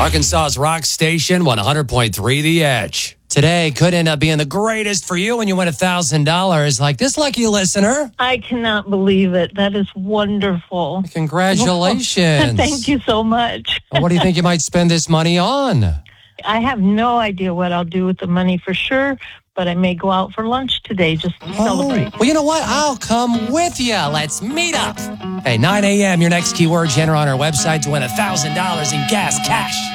Arkansas's rock station, 100.3 The Edge. Today could end up being the greatest for you when you win $1,000 like this lucky listener. I cannot believe it. That is wonderful. Congratulations. Thank you so much. What do you think you might spend this money on? I have no idea what I'll do with the money for sure, but I may go out for lunch today just to celebrate. Well, you know what? I'll come with you. Let's meet up. Hey, 9 a.m., your next keyword, enter on our website to win $1,000 in gas cash.